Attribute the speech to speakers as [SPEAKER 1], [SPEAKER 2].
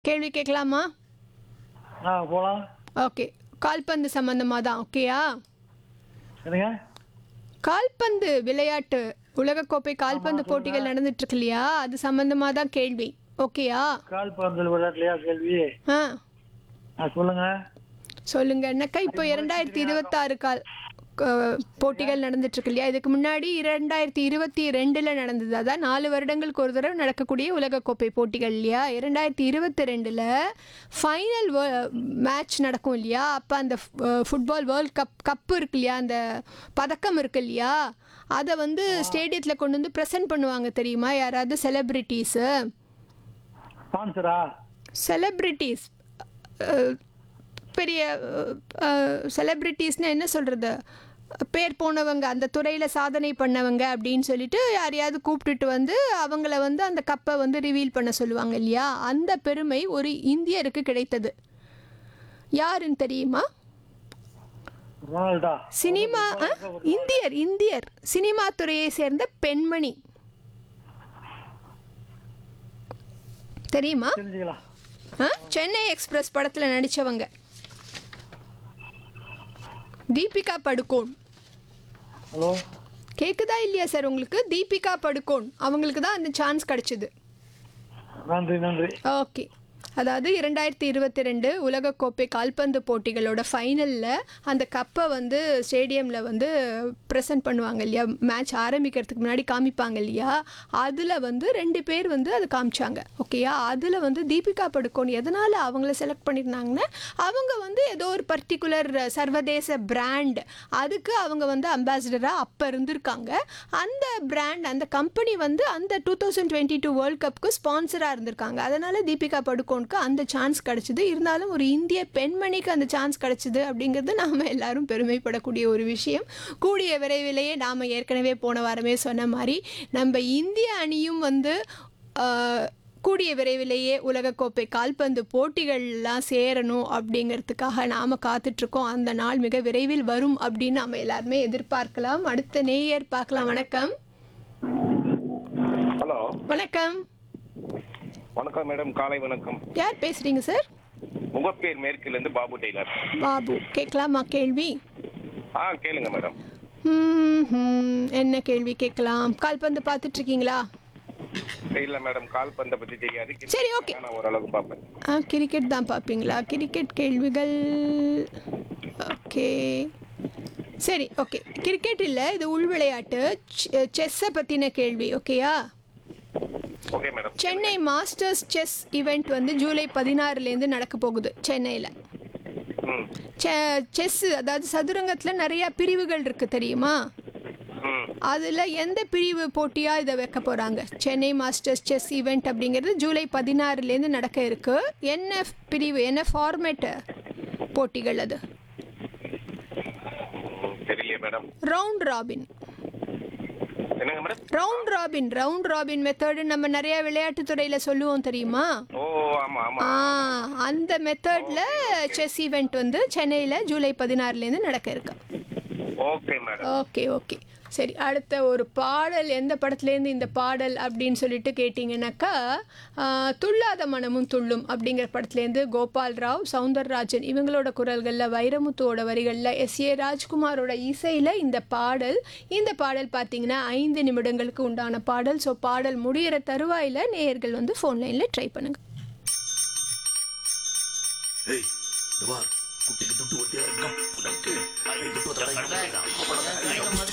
[SPEAKER 1] கேள்வி கேட்கலாமா?
[SPEAKER 2] போலாம்.
[SPEAKER 1] ஓகே. கால்பந்து சம்பந்தமாக தான். ஓகேயா?
[SPEAKER 2] என்னங்க?
[SPEAKER 1] கால்பந்து விளையாட்டு உலகக்கோப்பை கால்பந்து போட்டிகள் நடந்துட்டு இருக்கு இல்லையா, அது சம்பந்தமாக தான் கேள்வி. ஓகேயா?
[SPEAKER 2] கால்பந்து விளையாட்டுலையா கேள்வி?
[SPEAKER 1] ஆ
[SPEAKER 2] சொல்லுங்க.
[SPEAKER 1] சொல்லுங்க. என்னக்கா இப்போ 2026 போட்டிகள் நடந்துட்டு இருக்கு இல்லையா, இதுக்கு முன்னாடி 2022 நடந்தது. அதான் 4 வருடங்களுக்கு ஒரு தடவை நடக்கக்கூடிய உலகக்கோப்பை போட்டிகள் இல்லையா. 2022 ஃபைனல் மேட்ச் நடக்கும் இல்லையா, அப்போ அந்த ஃபுட்பால் வேர்ல்ட் கப்பு இருக்கு இல்லையா, அந்த பதக்கம் இருக்கு இல்லையா, அதை வந்து ஸ்டேடியத்தில் கொண்டு வந்து ப்ரெசென்ட் பண்ணுவாங்க தெரியுமா யாராவது செலிப்ரிட்டிஸு?
[SPEAKER 2] ஸ்பான்சரா?
[SPEAKER 1] செலிப்ரிட்டிஸ், பெரிய செலிப்ரிட்டிஸ்னால் என்ன சொல்கிறது, பேர் போனவங்க, அந்த துறையில் சாதனை பண்ணவங்க அப்படின்னு சொல்லிட்டு யாரையாவது கூப்பிட்டுட்டு வந்து அவங்கள வந்து அந்த கப்பை வந்து ரிவீல் பண்ண சொல்லுவாங்க இல்லையா, அந்த பெருமை ஒரு இந்தியருக்கு கிடைத்தது. யாருன்னு தெரியுமா?
[SPEAKER 2] ரொனால்டா?
[SPEAKER 1] சினிமா இந்தியர் சினிமா துறையை சேர்ந்த பெண்மணி. தெரியுமா?
[SPEAKER 2] தெரிஞ்சுக்கலாம்.
[SPEAKER 1] சென்னை எக்ஸ்பிரஸ் படத்தில் நடித்தவங்க தீபிகா படுகோன்.
[SPEAKER 2] ஹலோ,
[SPEAKER 1] கேட்குதா இல்லையா சார் உங்களுக்கு? தீபிகா படுகோன், அவங்களுக்கு தான் அந்த சான்ஸ் கிடச்சிது.
[SPEAKER 2] நன்றி நன்றி.
[SPEAKER 1] ஓகே. அதாவது 2022 உலகக்கோப்பை கால்பந்து போட்டிகளோட ஃபைனலில் அந்த கப்பை வந்து ஸ்டேடியமில் வந்து ப்ரெசென்ட் பண்ணுவாங்க இல்லையா, மேட்ச் ஆரம்பிக்கிறதுக்கு முன்னாடி காமிப்பாங்க இல்லையா, அதில் வந்து 2 பேர் வந்து அது காமிச்சாங்க. ஓகேயா? அதில் வந்து தீபிகா படுகோன் எதனால் அவங்கள செலக்ட் பண்ணியிருந்தாங்கன்னா, அவங்க வந்து ஏதோ ஒரு பர்டிகுலர் சர்வதேச பிராண்ட், அதுக்கு அவங்க வந்து அம்பாசிடராக அப்போ இருந்திருக்காங்க. அந்த பிராண்ட், அந்த கம்பெனி வந்து அந்த 2022 வேர்ல்ட் கப்புக்கு ஸ்பான்சராக இருந்திருக்காங்க. அதனால் தீபிகா படுகோன் அந்த சான்ஸ் கிடைச்சது. இருந்தாலும் ஒரு இந்திய பெண்மணிக்கு அந்த சான்ஸ் கிடைச்சது அப்படிங்கிறது நாம் எல்லாரும் பெருமைப்படக்கூடிய ஒரு விஷயம். கூடிய விரைவிலேயே நாம் ஏற்கனவே போன வாரமே சொன்ன மாதிரி நம்ம இந்திய அணியும் வந்து கூடிய விரைவிலேயே உலகக்கோப்பை கால்பந்து போட்டிகள்லாம் சேரணும் அப்படிங்கிறதுக்காக நாம் காத்துட்ருக்கோம். அந்த நாள் மிக விரைவில் வரும் அப்படின்னு நாம் எல்லாருமே எதிர்பார்க்கலாம். அடுத்த நேயர் பார்க்கலாம். வணக்கம்.
[SPEAKER 3] ஹலோ,
[SPEAKER 1] வணக்கம்.
[SPEAKER 3] வணக்கம் மேடம், காலை வணக்கம்.
[SPEAKER 1] யார் பேசுறீங்க சார்?
[SPEAKER 3] முகப்பேர் மேற்கிலிருந்து பாபு டெய்லர்.
[SPEAKER 1] பாபு, கேட்கலாமா கேள்வி?
[SPEAKER 3] கேளுங்க மேடம்.
[SPEAKER 1] என்ன கேள்வி கேட்கலாம்? கால்பந்து பார்த்துட்டு இருக்கீங்களா?
[SPEAKER 3] இல்ல மேடம், கால்பந்தை பத்தி தெரியாது.
[SPEAKER 1] சரி, ஓகே.
[SPEAKER 3] நான் ஓரளவுக்கு பார்ப்பேன்.
[SPEAKER 1] கிரிக்கெட் தான் பார்ப்பீங்களா? கிரிக்கெட் கேள்விகள். ஓகே, சரி, ஓகே. கிரிக்கெட் இல்லை, இது உள் விளையாட்டு, செஸ்ஸை பற்றின கேள்வி. ஓகேயா?
[SPEAKER 3] Okay madam.
[SPEAKER 1] Chennai masters chess event வந்து ஜூலை 16 நடக்க போகுது சென்னையில். செஸ், அதாவது சதுரங்கத்தில் நிறையா பிரிவுகள் இருக்குது தெரியுமா? அதில் எந்த பிரிவு போட்டியாக இதை வைக்க போகிறாங்க? சென்னை மாஸ்டர்ஸ் செஸ் ஈவெண்ட் அப்படிங்கிறது ஜூலை 16 நடக்க இருக்கு. என்ன பிரிவு, என்ன ஃபார்மேட்டு போட்டிகள் அது?
[SPEAKER 3] தெரியல மேடம்.
[SPEAKER 1] Round robin.
[SPEAKER 3] என்னங்க மேடம்?
[SPEAKER 1] ரவுண்ட் ராபின் மெத்தடு நம்ம நிறைய விளையாட்டு துறையில சொல்லுவோம் தெரியுமா?
[SPEAKER 3] ஓ, ஆமா ஆமா.
[SPEAKER 1] அந்த மெத்தட்ல செஸ் ஈவெண்ட் வந்து சென்னையில் ஜூலை 16 நடக்க இருக்கு.
[SPEAKER 3] Okay madam.
[SPEAKER 1] ஓகே ஓகே, சரி. அடுத்த ஒரு பாடல், எந்த படத்துலேருந்து இந்த பாடல் அப்படின்னு சொல்லிட்டு கேட்டிங்கன்னாக்கா, துள்ளாத மனமும் துள்ளும் அப்படிங்கிற படத்துலேருந்து கோபால் ராவ், சவுந்தரராஜன் இவங்களோட குரல்களில், வைரமுத்துவோட வரிகளில், எஸ்.ஏ. ராஜ்குமாரோட இசையில் இந்த பாடல் பார்த்தீங்கன்னா 5 நிமிடங்களுக்கு உண்டான பாடல். ஸோ பாடல் முடிகிற தருவாயில் நேயர்கள் வந்து ஃபோன் லைனில் ட்ரை பண்ணுங்கள்.
[SPEAKER 4] குட்டிக்கு துட்டு ஒட்டியா இருக்கும்